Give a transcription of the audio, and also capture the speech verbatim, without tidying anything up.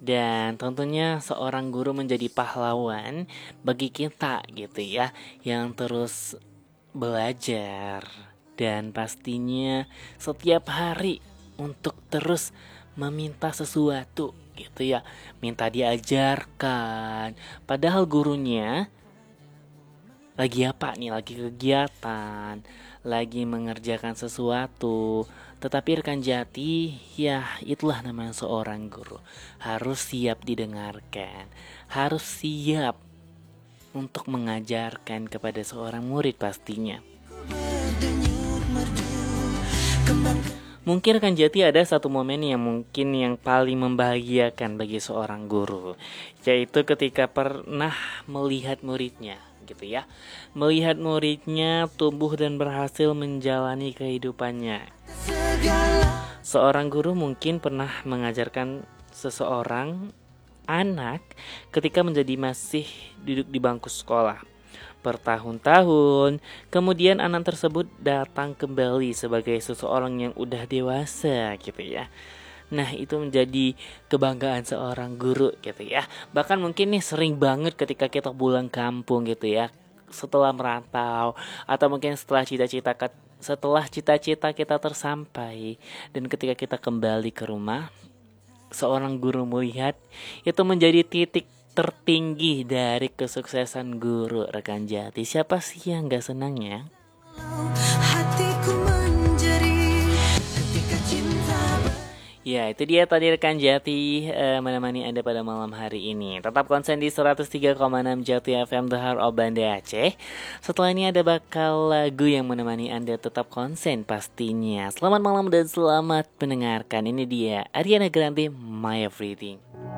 Dan tentunya seorang guru menjadi pahlawan bagi kita gitu ya, yang terus belajar dan pastinya setiap hari untuk terus meminta sesuatu gitu ya, minta diajarkan. Padahal gurunya lagi apa nih, lagi kegiatan, lagi mengerjakan sesuatu. Tetapi rekan jati, ya itulah namanya seorang guru. Harus siap didengarkan, harus siap untuk mengajarkan kepada seorang murid pastinya. Mungkin rekan jati ada satu momen yang mungkin yang paling membahagiakan bagi seorang guru, yaitu ketika pernah melihat muridnya gitu ya. Melihat muridnya tumbuh dan berhasil menjalani kehidupannya. Seorang guru mungkin pernah mengajarkan seseorang anak ketika menjadi masih duduk di bangku sekolah bertahun-tahun, kemudian anak tersebut datang kembali sebagai seseorang yang udah dewasa gitu ya. Nah, itu menjadi kebanggaan seorang guru gitu ya. Bahkan mungkin nih sering banget ketika kita pulang kampung gitu ya, setelah merantau atau mungkin setelah cita-cita setelah cita-cita kita tersampai, dan ketika kita kembali ke rumah, seorang guru melihat itu menjadi titik tertinggi dari kesuksesan guru rekan jati. Siapa sih yang gak senangnya? Ya, itu dia tadi rekan jati uh, menemani Anda pada malam hari ini. Tetap konsen di seratus tiga koma enam Jati F M The Heart of Banda Aceh. Setelah ini ada bakal lagu yang menemani Anda tetap konsen pastinya. Selamat malam dan selamat mendengarkan. Ini dia Ariana Grande, My Everything.